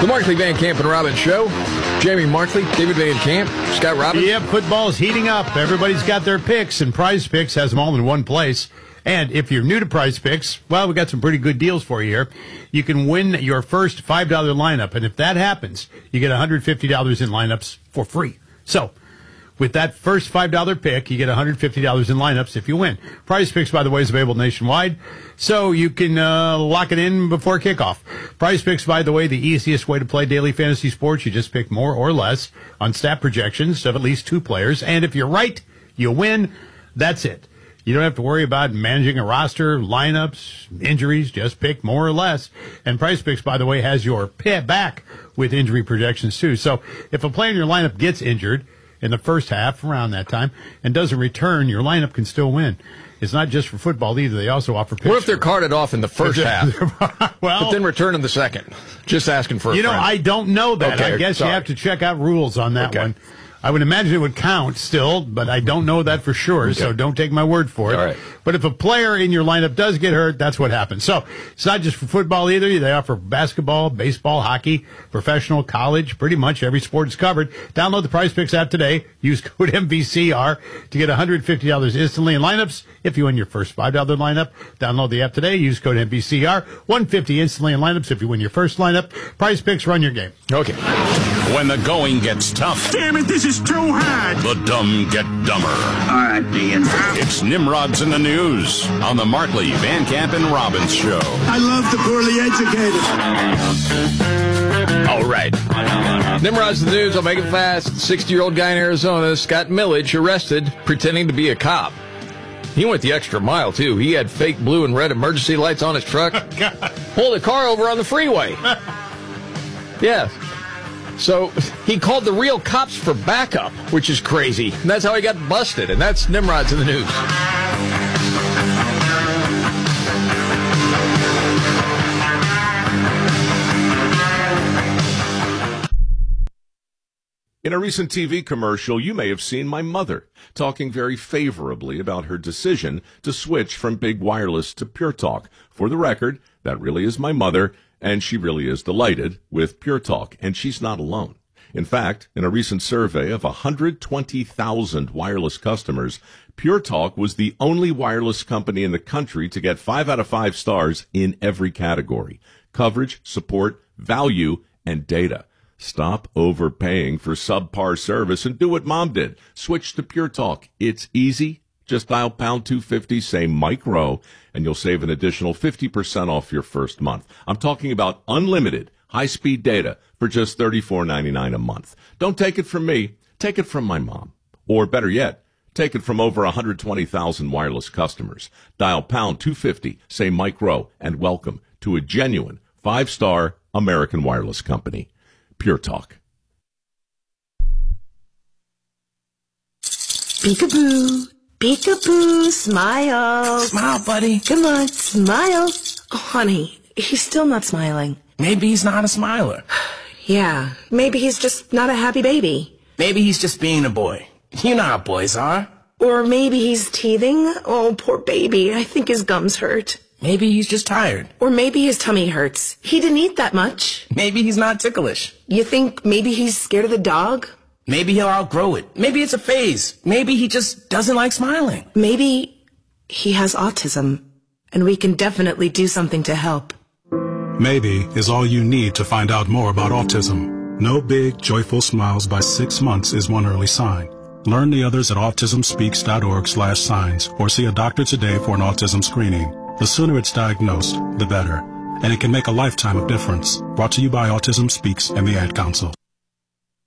The Markley, Van Camp, and Robbins Show. Jamie Markley, David Van Camp, Scott Robbins. Yep, football's heating up. Everybody's got their picks, and Prize Picks has them all in one place. And if you're new to Prize Picks, well, we got some pretty good deals for you here. You can win your first $5 lineup, and if that happens, you get $150 in lineups for free. So, with that first $5 pick, you get $150 in lineups if you win. Prize Picks, by the way, is available nationwide, so you can lock it in before kickoff. Prize Picks, by the way, the easiest way to play daily fantasy sports. You just pick more or less on stat projections of at least 2 players, and if you're right, you win. That's it. You don't have to worry about managing a roster, lineups, injuries. Just pick more or less. And Prize Picks, by the way, has your back with injury projections, too. So if a player in your lineup gets injured in the first half, around that time, and doesn't return, your lineup can still win. It's not just for football either. They also offer picks. What if they're carted off in the first half, well, but then return in the second? Just asking for a friend. I don't know that. Okay, I guess sorry. you have to check out rules on that one. I would imagine it would count still, but I don't know that for sure, so don't take my word for it. All right. But if a player in your lineup does get hurt, that's what happens. So it's not just for football either. They offer basketball, baseball, hockey, professional, college, pretty much every sport is covered. Download the Prize Picks app today. Use code MVCR to get $150 instantly in lineups if you win your first $5 lineup. Download the app today. Use code MVCR. $150 instantly in lineups if you win your first lineup. Prize Picks, run your game. Okay. When the going gets tough, Damn it, this is too hard. the dumb get dumber. All right, Ian. It's Nimrod's in the News on the Markley, Van Camp, and Robbins Show. I love the poorly educated. All right. Nimrod's the news. I'll make it fast. 60-year-old guy in Arizona, Scott Millage, arrested pretending to be a cop. He went the extra mile, too. He had fake blue and red emergency lights on his truck. Pulled a car over on the freeway. Yeah. So he called the real cops for backup, which is crazy. And that's how he got busted. And that's Nimrod's in the News. In a recent TV commercial, you may have seen my mother talking very favorably about her decision to switch from Big Wireless to Pure Talk. For the record, that really is my mother, and she really is delighted with Pure Talk, and she's not alone. In fact, in a recent survey of 120,000 wireless customers, Pure Talk was the only wireless company in the country to get 5 out of 5 stars in every category: coverage, support, value, and data. Stop overpaying for subpar service and do what Mom did. Switch to Pure Talk. It's easy. Just dial pound 250, say Mike Rowe, and you'll save an additional 50% off your first month. I'm talking about unlimited high-speed data for just $34.99 a month. Don't take it from me. Take it from my mom. Or better yet, take it from over 120,000 wireless customers. Dial pound 250, say Mike Rowe, and welcome to a genuine 5-star American wireless company. Pure Talk. Peekaboo, peekaboo, smile. Smile, buddy. Come on, smile. Oh, honey, he's still not smiling. Maybe he's not a smiler. Yeah, maybe he's just not a happy baby. Maybe he's just being a boy. You know how boys are. Or maybe he's teething. Oh, poor baby, I think his gums hurt. Maybe he's just tired. Or maybe his tummy hurts. He didn't eat that much. Maybe he's not ticklish. You think maybe he's scared of the dog? Maybe he'll outgrow it. Maybe it's a phase. Maybe he just doesn't like smiling. Maybe he has autism, and we can definitely do something to help. Maybe is all you need to find out more about autism. No big, joyful smiles by 6 months is one early sign. Learn the others at autismspeaks.org/signs or see a doctor today for an autism screening. The sooner it's diagnosed, the better. And it can make a lifetime of difference. Brought to you by Autism Speaks and the Ad Council.